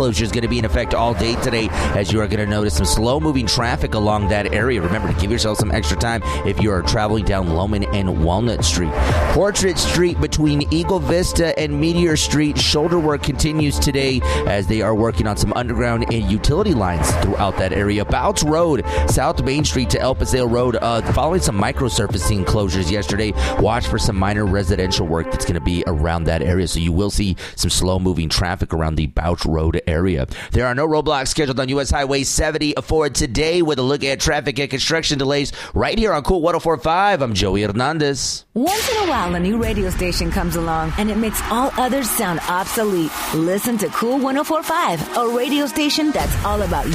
closure is going to be in effect all day today, as you are going to notice some slow-moving traffic along that area. Remember to give yourself some extra time if you are traveling down Loman and Walnut Street. Portrait Street between Eagle Vista and Meteor Street, shoulder work continues today as they are working on some underground and utility lines throughout that area. Bouts Road, South Main Street to El Paseo Road, following some microsurfacing closures yesterday. Watch for some minor residential work that's going to be around that area, so you will see some slow-moving traffic around the Bouts Road area. There are no roadblocks scheduled on U.S. Highway 70 for today, with a look at traffic and construction delays right here on Cool 104.5. I'm Joey Hernandez. Once in a while, a new radio station comes along, and it makes all others sound obsolete. Listen to Cool 104.5, a radio station that's all about